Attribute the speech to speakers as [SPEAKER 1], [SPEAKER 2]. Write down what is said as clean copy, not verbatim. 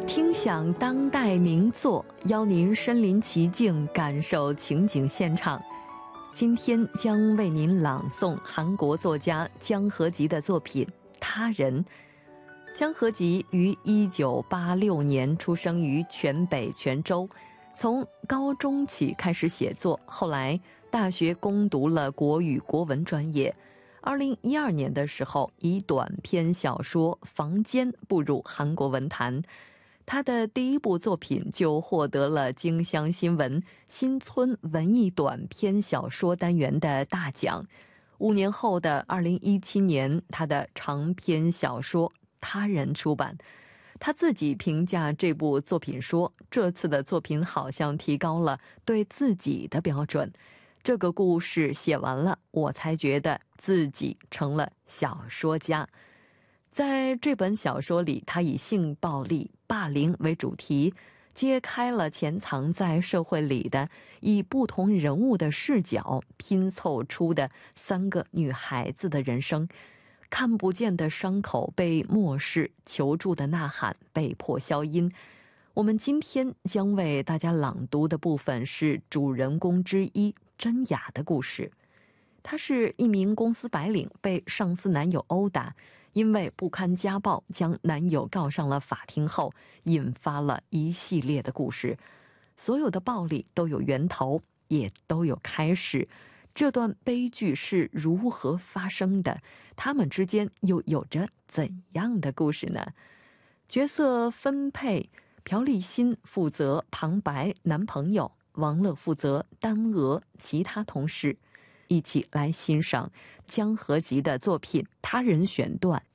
[SPEAKER 1] 听享当代名作，邀您身临其境，感受情景现场。今天将为您朗诵韩国作家姜河吉的作品《他人》。姜河吉于1986年出生于全北全州，从高中起开始写作，后来大学攻读了国语国文专业。2012年的时候，以短篇小说《房间》步入韩国文坛。他的第一部作品就获得了京乡新闻新村文艺短篇小说单元的大奖。5年后的2017年，他的长篇小说《他人》出版。他自己评价这部作品说，这次的作品好像提高了对自己的标准。这个故事写完了，我才觉得自己成了小说家。在这本小说里，他以性暴力、霸凌为主题，揭开了潜藏在社会里的以不同人物的视角拼凑出的3个女孩子的人生。看不见的伤口被漠视，求助的呐喊被迫消音。我们今天将为大家朗读的部分是主人公之一真雅的故事。她是一名公司白领，被上司男友殴打，因为不堪家暴将男友告上了法庭后，引发了一系列的故事。所有的暴力都有源头，也都有开始。这段悲剧是如何发生的？他们之间又有着怎样的故事呢？角色分配：朴立新负责旁白男朋友，王乐负责丹娥其他同事。一起来欣赏姜河吉的作品《他人》选段，